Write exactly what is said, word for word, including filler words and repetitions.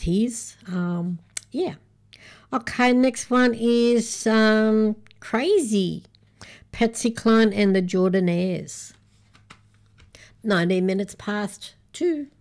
his. Um, yeah. Okay, next one is um, Crazy. Patsy Cline and the Jordanaires. nineteen minutes past two.